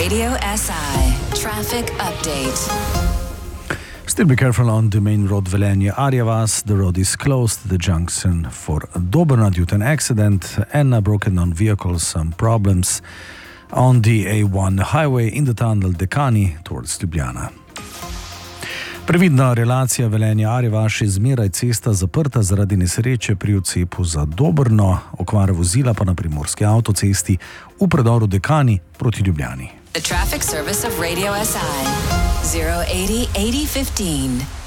Radio SI traffic update. Still be careful on the main road Velenje-Arjavas. The road is closed, the junction for Dobrna due to an accident and broken down vehicles, some problems on the A1 highway in the tunnel Dekani towards Ljubljana. Previdna relacija Velenje-Arjavas je zmeraj cesta zaprta zaradi nesreče pri odcepu za Dobrno, okvare vozila pa na primorski avtocesti v predoru Dekani proti Ljubljani. The traffic service of Radio SI 080 8015.